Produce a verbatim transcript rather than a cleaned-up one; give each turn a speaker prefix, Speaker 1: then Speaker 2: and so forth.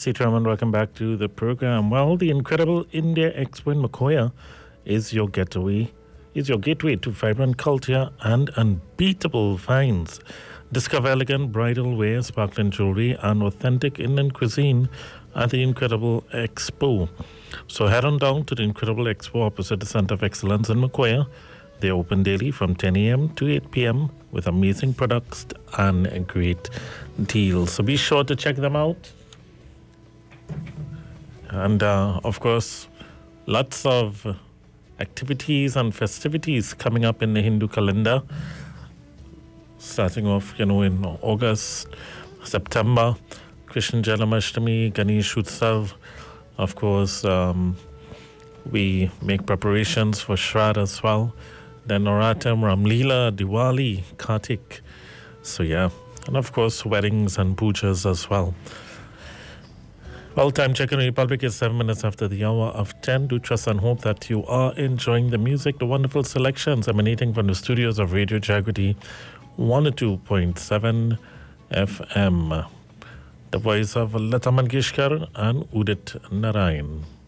Speaker 1: Sitaram, welcome back to the program. Well, the incredible India Expo in Makoya is your getaway, is your gateway to vibrant culture and unbeatable finds. Discover elegant bridal wear, sparkling jewelry, and authentic Indian cuisine at the Incredible Expo. So head on down to the Incredible Expo opposite the Center of Excellence in Makoya. They're open daily from ten a.m. to eight p.m. with amazing products and great deals. So be sure to check them out. And uh, of course, lots of activities and festivities coming up in the Hindu calendar. Starting off, you know, in August, September, Krishna Janmashtami, Ganesh Utsav. Of course, um, we make preparations for Shraddha as well. Then Naratam, Ramleela, Diwali, Kartik. So yeah, and of course, weddings and pujas as well. Well, time check in the Republic is seven minutes after the hour of ten. Do trust and hope that you are enjoying the music, the wonderful selections emanating from the studios of Radio Jagriti one oh two point seven F M. The voice of Lata Mangeshkar and Udit Narayan.